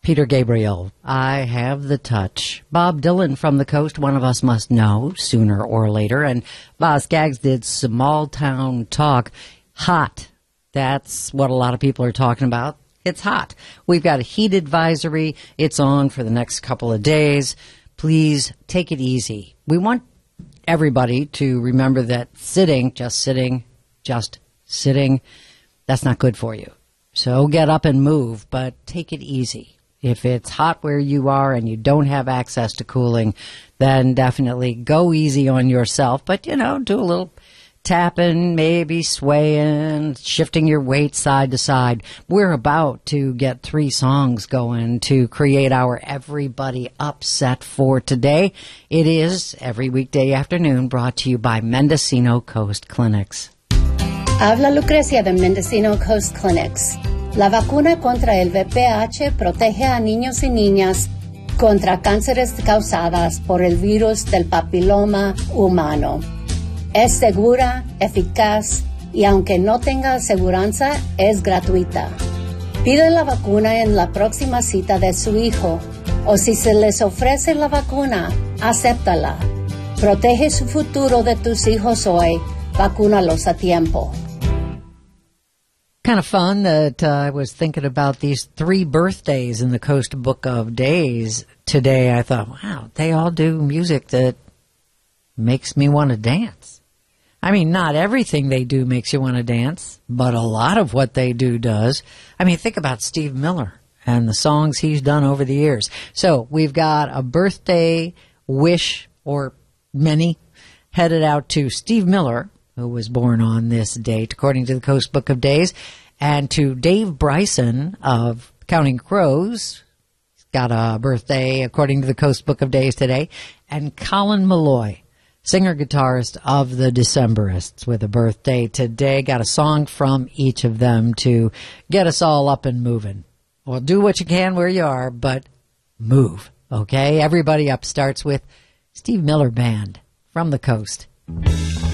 Peter Gabriel, I Have the Touch. Bob Dylan from the coast, One of Us Must Know, sooner or later. And Boz Scaggs did Small Town Talk. Hot. That's what a lot of people are talking about. It's hot. We've got a heat advisory. It's on for the next couple of days. Please take it easy. We want everybody to remember that just sitting, that's not good for you. So get up and move, but take it easy. If it's hot where you are and you don't have access to cooling, then definitely go easy on yourself. But, do a little tapping, maybe swaying, shifting your weight side to side. We're about to get 3 songs going to create our Everybody Upset for today. It is every weekday afternoon brought to you by Mendocino Coast Clinics. Habla Lucrecia de Mendocino Coast Clinics. La vacuna contra el VPH protege a niños y niñas contra cánceres causadas por el virus del papiloma humano. Es segura, eficaz y aunque no tenga aseguranza, es gratuita. Pide la vacuna en la próxima cita de su hijo o si se les ofrece la vacuna, acéptala. Protege su futuro de tus hijos hoy. Vacúnalos a tiempo. Kind of fun that I was thinking about these 3 birthdays in the Coast Book of Days today. I thought, wow, they all do music that makes me want to dance. I mean, not everything they do makes you want to dance, but a lot of what they do does. I mean, think about Steve Miller and the songs he's done over the years. So we've got a birthday wish, or many, headed out to Steve Miller, who was born on this date, according to the Coast Book of Days, and to Dave Bryson of Counting Crows. He's got a birthday, according to the Coast Book of Days today, and Colin Malloy, singer-guitarist of the Decemberists, with a birthday today. Got a song from each of them to get us all up and moving. Well, do what you can where you are, but move, okay? Everybody Up starts with Steve Miller Band from the coast.